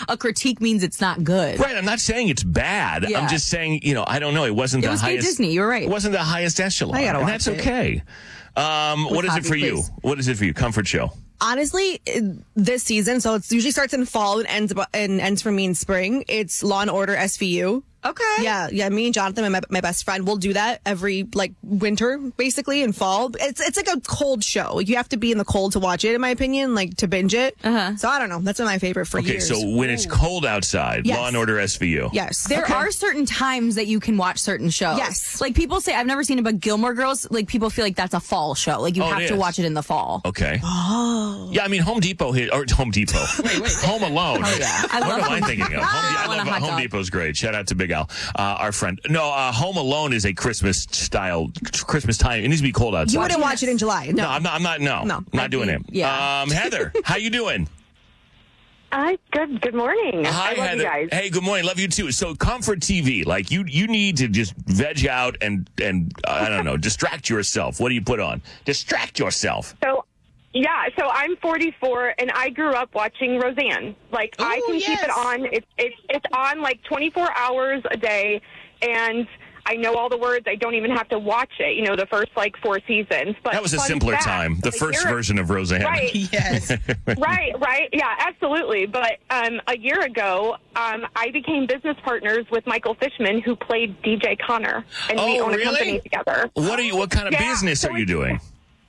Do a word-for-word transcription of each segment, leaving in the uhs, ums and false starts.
a critique means it's not good. Right. I'm not saying it's bad. Yeah. I'm just saying, you know, I don't know. It wasn't It the was highest. Gay Disney. You're right. It wasn't the highest echelon. I gotta and watch that's it. okay. Um, what is it Hobby, for you? please. What is it for you? Comfort show. Honestly, it- this season, so it usually starts in fall and ends and ends for me in spring. It's Law and Order S V U. Okay. Yeah, yeah. Me and Jonathan, my, my best friend, will do that every like winter, basically, in fall. It's it's like a cold show. Like, you have to be in the cold to watch it, in my opinion, like to binge it. Uh-huh. So I don't know. That's been my favorite for Okay, years. so when it's cold outside, Yes. Law and Order S V U. Yes, There are certain times that you can watch certain shows. Yes. Like people say, I've never seen it, but Gilmore Girls, like people feel like that's a fall show. Like you Oh, it have to is. watch it in the fall. Okay. Oh. Yeah, I mean, Home Depot hit, or Home Depot. wait, wait. Home Alone. Oh, yeah. I what love am I Home thinking of? Home, I, I want love a hot Home dog. Depot's great. Shout out to Big Al, uh, our friend. No, uh, Home Alone is a Christmas style, Christmas time. It needs to be cold outside. you wouldn't watch it in July. No, I'm not. I'm not. No, No. not doing it. Yeah. Um, Heather, how you doing? Hi, good. Good morning. Hi, I love Heather. you guys. Hey, good morning. Love you too. So, Comfort T V, like you, you need to just veg out and and uh, I don't know, distract yourself. What do you put on? Distract yourself. So, yeah. So I'm forty-four, and I grew up watching Roseanne. Like I Ooh, can keep yes. it on. It's it's it's on like twenty-four hours a day, and I know all the words. I don't even have to watch it. You know, the first like four seasons. But That was a fun simpler fact, time. The a first year- version of Roseanne. Right. Yes. right, right. Yeah, absolutely. But um, a year ago, um, I became business partners with Michael Fishman, who played D J Connor, and we Oh, own a really? company together. What are you? What kind of Yeah, business so are you it's- doing?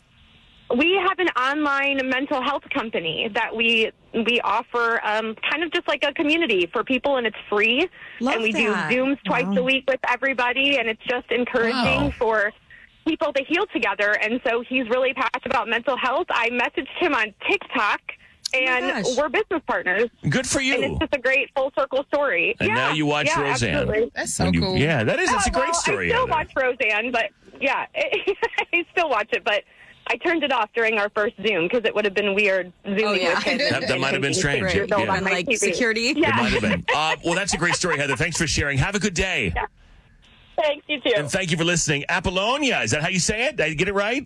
We have an online mental health company that we we offer um, kind of just like a community for people, and it's free. Love and we that. do Zooms twice a week with everybody, and it's just encouraging Wow. for people to heal together. And so he's really passionate about mental health. I messaged him on TikTok, and gosh. we're business partners. Good for And you. it's just a great full circle story. And yeah, now you watch yeah, Roseanne. Absolutely. That's so When you- cool. Yeah, that is. That's a Uh, great well, story. I still Heather. watch Roseanne, but yeah, I still watch it, but I turned it off during our first Zoom because it would have been weird zooming Oh, yeah. with him. That- that might have been strange. Six years old Yeah. on And my like T V. security. It Yeah. might have been. Uh, well, that's a great story, Heather. Thanks for sharing. Have a good day. Thanks, you too. And thank you for listening. Apollonia, is that how you say it? Did I get it right?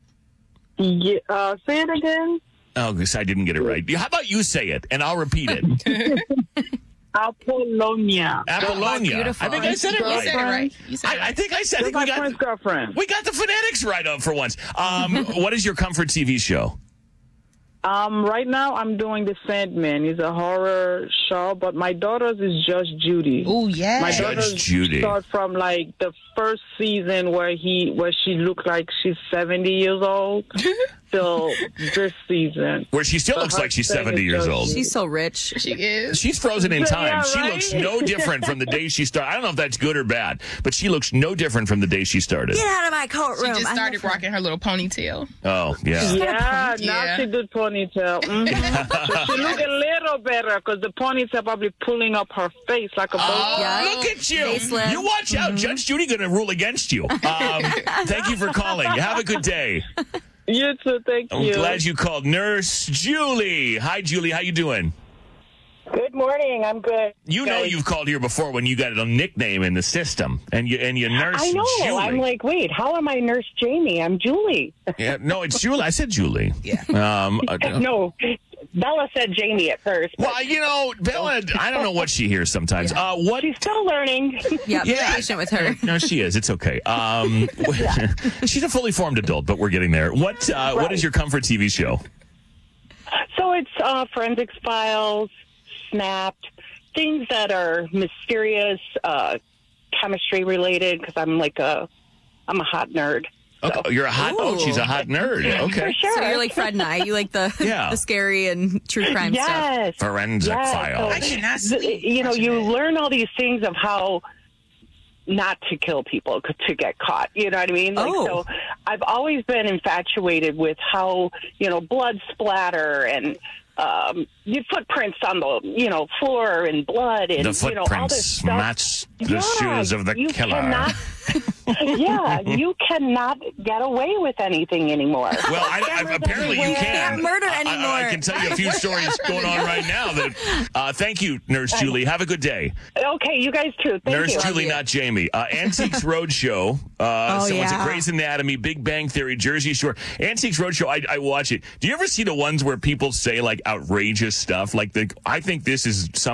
Yeah, uh, say it again. Oh, guess I didn't get it right. How about you say it, and I'll repeat it. Apollonia. Apollonia. beautiful. I think I said it You right. said it right. You said it I, I right. think I said. I That's think we my got friend's girlfriend. we got the phonetics right up for once. Um, what is your comfort T V show? Um, right now I'm doing The Sandman. It's a horror show, but my daughter's is Judge Judy. Oh, yeah. My Judge daughter's Judy. start from like the first season where he where she looked like she's seventy years old till this season. Where she still But looks her like she's thing seventy is years Judge old. Judy. She's so rich. She is. She's frozen in time. Yeah, She right? looks no different from the day she started. I don't know if that's good or bad, but she looks no different from the day she started. Get out of my courtroom. She just started rocking her little ponytail. Oh, yeah. Yeah, now Yeah. she did ponytail. Mhm. So she look a little better because the ponytail probably pulling up her face like a boat. Oh, Yeah. look at you. Facelift. You watch out. Judge Judy going to rule against you. Um, thank you for calling. Have a good day. You too, thank I'm you. glad you called. Nurse Julie. Hi, Julie. How you doing? Good morning. I'm good. You know you've called here before when you got a nickname in the system, and you and you nurse I know. Julie. I'm like, wait, how am I Nurse Jamie? I'm Julie. yeah, no, it's Julie. I said Julie. Yeah. Um, uh, No, Bella said Jamie at first. But well, you know, Bella. I don't know what she hears sometimes. Uh, what? she's still learning. Yeah, be Yeah. patient with her. No, she is. It's okay. Um, she's a fully formed adult, but we're getting there. What? Uh, What is your comfort T V show? So it's uh, Forensics Files, Snapped, things that are mysterious, uh, chemistry related, because I'm like a, I'm a hot nerd. Okay, you're a hot. Oh, Ooh. she's a hot nerd. For Okay. sure. So you're like Fred and I. You like the Yeah. the scary and true crime stuff. Yes. Forensic Yes. Files. I cannot The- sleep. you know, watching you that. learn all these things of how not to kill people c- to get caught. You know what I mean? Like, Oh. so I've always been infatuated with how, you know, blood splatter and um, your footprints on the, you know, floor and blood and, The you know, all this footprints stuff. match the Yeah, shoes of the you killer. Cannot, yeah, you cannot get away with anything anymore. Well, I, I, apparently you can. Can't murder I- I- I, anymore. can tell you a few stories going on right now. That uh, thank you, Nurse Julie. Have a good day. Okay, you guys too. Thank Nurse you. Julie, not Jamie. Uh, Antiques Roadshow. Uh, Oh, someone's yeah. at Grey's Anatomy, Big Bang Theory, Jersey Shore. Antiques Roadshow. I, I watch it. Do you ever see the ones where people say like outrageous stuff? Like the I think this is some.